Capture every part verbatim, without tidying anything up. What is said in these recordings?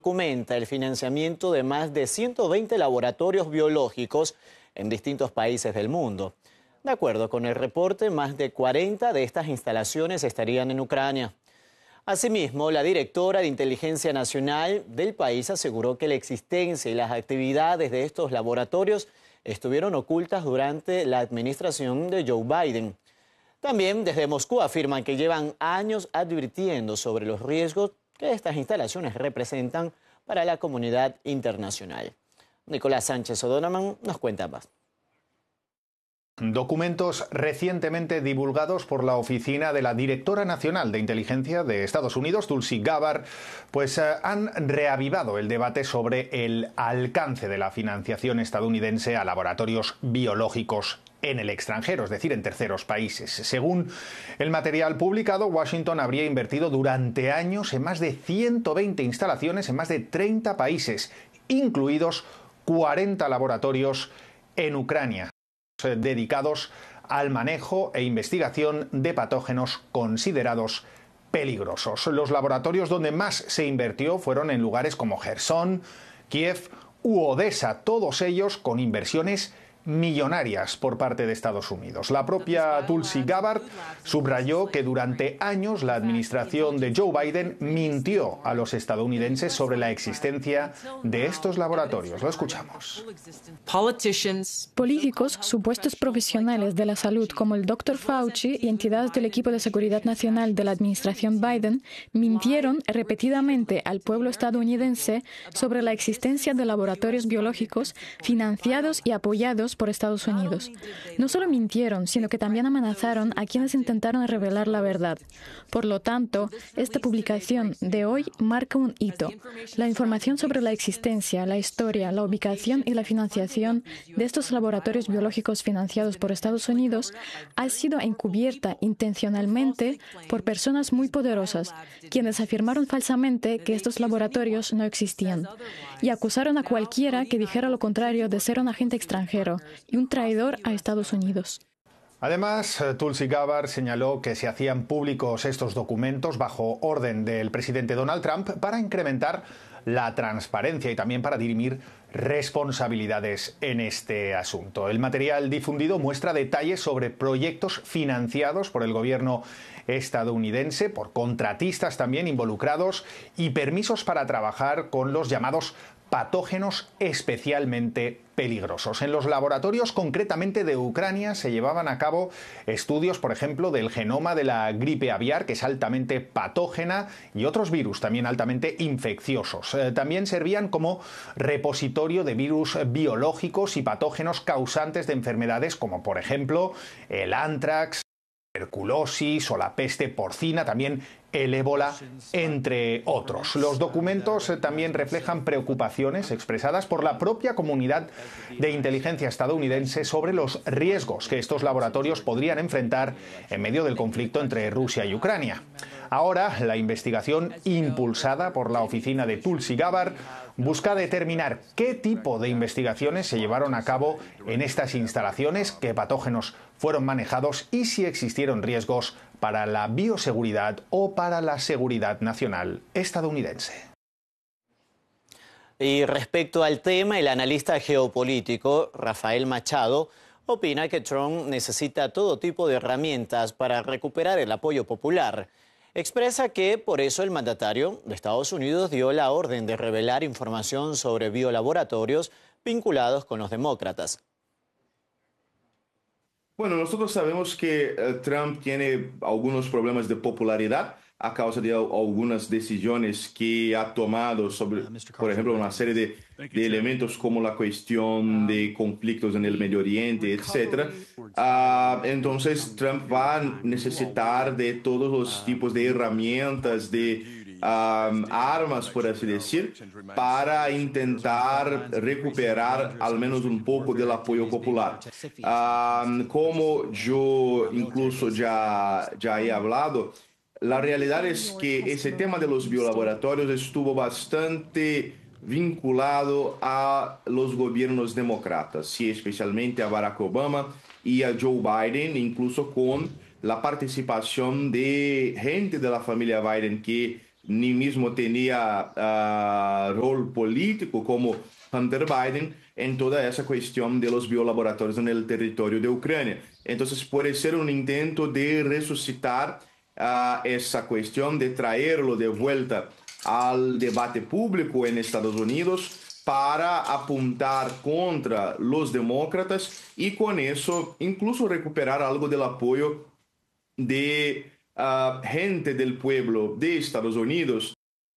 Documenta el financiamiento de más de ciento veinte laboratorios biológicos en distintos países del mundo. De acuerdo con el reporte, más de cuarenta de estas instalaciones estarían en Ucrania. Asimismo, la directora de Inteligencia Nacional del país aseguró que la existencia y las actividades de estos laboratorios estuvieron ocultas durante la administración de Joe Biden. También desde Moscú afirman que llevan años advirtiendo sobre los riesgos que estas instalaciones representan para la comunidad internacional. Nicolás Sánchez O'Donovan nos cuenta más. Documentos recientemente divulgados por la oficina de la Directora Nacional de Inteligencia de Estados Unidos, Tulsi Gabbard, pues eh, han reavivado el debate sobre el alcance de la financiación estadounidense a laboratorios biológicos en el extranjero, es decir, en terceros países. Según el material publicado, Washington habría invertido durante años en más de ciento veinte instalaciones en más de treinta países, incluidos cuarenta laboratorios en Ucrania, dedicados al manejo e investigación de patógenos considerados peligrosos. Los laboratorios donde más se invirtió fueron en lugares como Jersón, Kiev u Odessa, todos ellos con inversiones millonarias por parte de Estados Unidos. La propia Tulsi Gabbard subrayó que durante años la administración de Joe Biden mintió a los estadounidenses sobre la existencia de estos laboratorios. Lo escuchamos. Políticos, supuestos profesionales de la salud como el doctor Fauci y entidades del equipo de seguridad nacional de la administración Biden mintieron repetidamente al pueblo estadounidense sobre la existencia de laboratorios biológicos financiados y apoyados por Estados Unidos. No solo mintieron, sino que también amenazaron a quienes intentaron revelar la verdad. Por lo tanto, esta publicación de hoy marca un hito. La información sobre la existencia, la historia, la ubicación y la financiación de estos laboratorios biológicos financiados por Estados Unidos ha sido encubierta intencionalmente por personas muy poderosas, quienes afirmaron falsamente que estos laboratorios no existían y acusaron a cualquiera que dijera lo contrario de ser un agente extranjero y un traidor a Estados Unidos. Además, Tulsi Gabbard señaló que se hacían públicos estos documentos bajo orden del presidente Donald Trump para incrementar la transparencia y también para dirimir responsabilidades en este asunto. El material difundido muestra detalles sobre proyectos financiados por el gobierno estadounidense, por contratistas también involucrados y permisos para trabajar con los llamados patógenos especialmente peligrosos. En los laboratorios concretamente de Ucrania se llevaban a cabo estudios, por ejemplo, del genoma de la gripe aviar, que es altamente patógena, y otros virus también altamente infecciosos. Eh, también servían como repositorio de virus biológicos y patógenos causantes de enfermedades como, por ejemplo, el anthrax, tuberculosis o la peste porcina, también el ébola, entre otros. Los documentos también reflejan preocupaciones expresadas por la propia comunidad de inteligencia estadounidense sobre los riesgos que estos laboratorios podrían enfrentar en medio del conflicto entre Rusia y Ucrania. Ahora, la investigación impulsada por la oficina de Tulsi Gabbard busca determinar qué tipo de investigaciones se llevaron a cabo en estas instalaciones, qué patógenos fueron manejados y si existieron riesgos para la bioseguridad o para la seguridad nacional estadounidense. Y respecto al tema, el analista geopolítico Rafael Machado opina que Trump necesita todo tipo de herramientas para recuperar el apoyo popular. Expresa que por eso el mandatario de Estados Unidos dio la orden de revelar información sobre biolaboratorios vinculados con los demócratas. Bueno, nosotros sabemos que uh, Trump tiene algunos problemas de popularidad a causa de algunas decisiones que ha tomado sobre, por ejemplo, una serie de, de elementos como la cuestión de conflictos en el Medio Oriente, etcétera. Uh, entonces, Trump va a necesitar de todos los tipos de herramientas, de Um, armas, por así decir, para intentar recuperar al menos un poco del apoyo popular. Um, como yo incluso ya, ya he hablado, la realidad es que ese tema de los biolaboratorios estuvo bastante vinculado a los gobiernos demócratas, sí, especialmente a Barack Obama y a Joe Biden, incluso con la participación de gente de la familia Biden que ni mismo tenía uh, rol político como Hunter Biden en toda esa cuestión de los biolaboratorios en el territorio de Ucrania. Entonces puede ser un intento de resucitar uh, esa cuestión, de traerlo de vuelta al debate público en Estados Unidos para apuntar contra los demócratas y con eso incluso recuperar algo del apoyo de uh, gente del pueblo de Estados Unidos.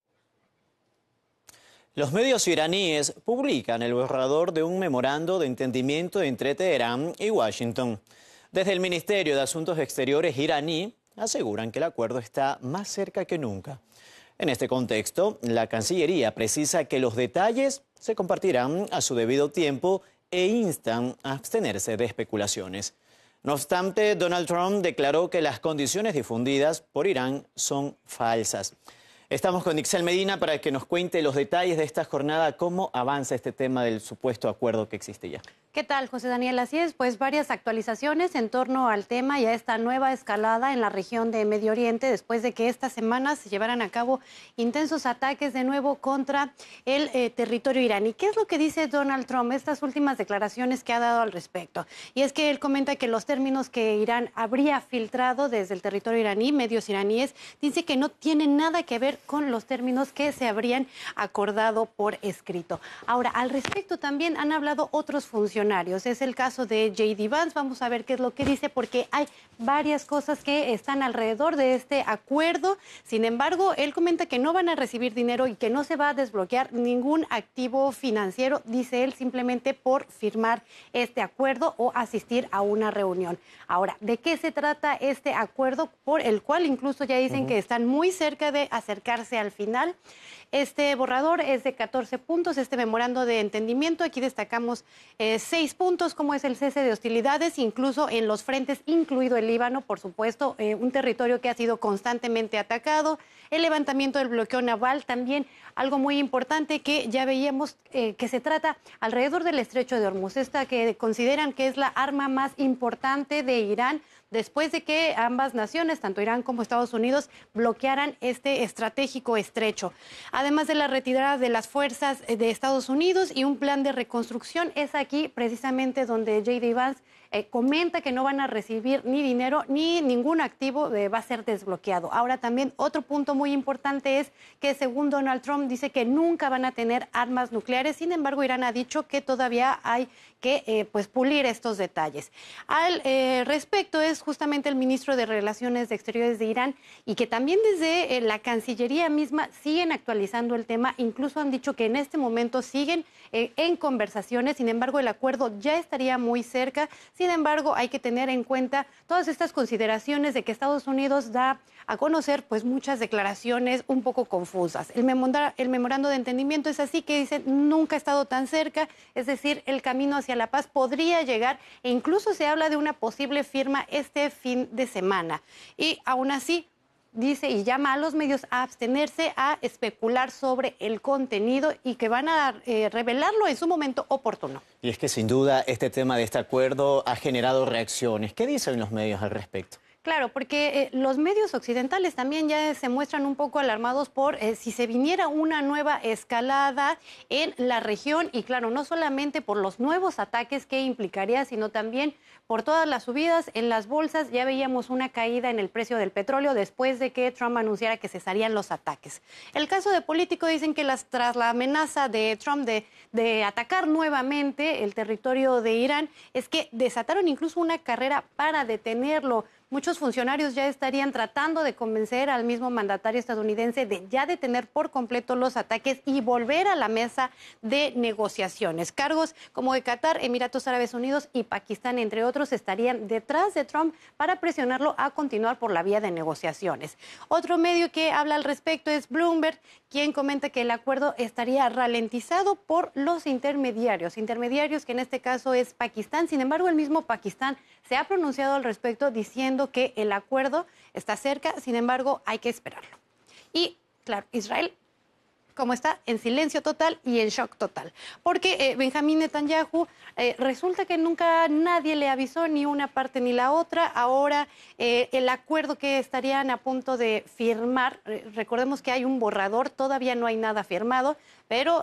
Los medios iraníes publican el borrador de un memorando de entendimiento entre Teherán y Washington. Desde el Ministerio de Asuntos Exteriores iraní aseguran que el acuerdo está más cerca que nunca. En este contexto, la Cancillería precisa que los detalles se compartirán a su debido tiempo e instan a abstenerse de especulaciones. No obstante, Donald Trump declaró que las condiciones difundidas por Irán son falsas. Estamos con Ixel Medina para que nos cuente los detalles de esta jornada, cómo avanza este tema del supuesto acuerdo que existe ya. ¿Qué tal, José Daniel? Así es, pues varias actualizaciones en torno al tema y a esta nueva escalada en la región de Medio Oriente después de que estas semanas se llevaran a cabo intensos ataques de nuevo contra el eh, territorio iraní. ¿Qué es lo que dice Donald Trump? Estas últimas declaraciones que ha dado al respecto. Y es que él comenta que los términos que Irán habría filtrado desde el territorio iraní, medios iraníes, dice que no tienen nada que ver con los términos que se habrían acordado por escrito. Ahora, al respecto también han hablado otros funcionarios. Es el caso de J D Vance. Vamos a ver qué es lo que dice, porque hay varias cosas que están alrededor de este acuerdo. Sin embargo, él comenta que no van a recibir dinero y que no se va a desbloquear ningún activo financiero, dice él, simplemente por firmar este acuerdo o asistir a una reunión. Ahora, ¿de qué se trata este acuerdo por el cual incluso ya dicen uh-huh. que están muy cerca de acercarse al final? Este borrador es de catorce puntos, este memorando de entendimiento. Aquí destacamos eh, seis puntos, como es el cese de hostilidades, incluso en los frentes, incluido el Líbano, por supuesto, eh, un territorio que ha sido constantemente atacado, el levantamiento del bloqueo naval, también algo muy importante que ya veíamos eh, que se trata alrededor del estrecho de Hormuz, esta que consideran que es la arma más importante de Irán, después de que ambas naciones, tanto Irán como Estados Unidos, bloquearan este estratégico estrecho. Además de la retirada de las fuerzas de Estados Unidos y un plan de reconstrucción, es aquí precisamente donde J D Vance eh, comenta que no van a recibir ni dinero ni ningún activo eh, va a ser desbloqueado. Ahora también otro punto muy importante es que según Donald Trump dice que nunca van a tener armas nucleares. Sin embargo, Irán ha dicho que todavía hay que eh, pues pulir estos detalles. Al eh, respecto es justamente el ministro de Relaciones Exteriores de Irán y que también desde eh, la Cancillería misma siguen actualizando el tema. Incluso han dicho que en este momento siguen eh, en conversaciones. Sin embargo, el acuerdo ya estaría muy cerca. Sin embargo, hay que tener en cuenta todas estas consideraciones de que Estados Unidos da a conocer pues muchas declaraciones un poco confusas. El, memora, el memorando de entendimiento es así que dice nunca ha estado tan cerca, es decir, el camino hacia la paz podría llegar e incluso se habla de una posible firma este fin de semana. Y aún así dice y llama a los medios a abstenerse a especular sobre el contenido y que van a eh, revelarlo en su momento oportuno. Y es que sin duda este tema de este acuerdo ha generado reacciones. ¿Qué dicen los medios al respecto? Claro, porque eh, los medios occidentales también ya se muestran un poco alarmados por eh, si se viniera una nueva escalada en la región y claro, no solamente por los nuevos ataques que implicaría, sino también por todas las subidas en las bolsas. Ya veíamos una caída en el precio del petróleo después de que Trump anunciara que cesarían los ataques. El caso de Político dicen que las, tras la amenaza de Trump de, de atacar nuevamente el territorio de Irán, es que desataron incluso una carrera para detenerlo. Muchos funcionarios ya estarían tratando de convencer al mismo mandatario estadounidense de ya detener por completo los ataques y volver a la mesa de negociaciones. Cargos como de Qatar, Emiratos Árabes Unidos y Pakistán, entre otros, estarían detrás de Trump para presionarlo a continuar por la vía de negociaciones. Otro medio que habla al respecto es Bloomberg, quien comenta que el acuerdo estaría ralentizado por los intermediarios, intermediarios que en este caso es Pakistán. Sin embargo, el mismo Pakistán se ha pronunciado al respecto diciendo que el acuerdo está cerca, sin embargo, hay que esperarlo. Y, claro, Israel como está, en silencio total y en shock total. Porque eh, Benjamín Netanyahu, eh, resulta que nunca nadie le avisó, ni una parte ni la otra. Ahora eh, el acuerdo que estarían a punto de firmar, eh, recordemos que hay un borrador, todavía no hay nada firmado, pero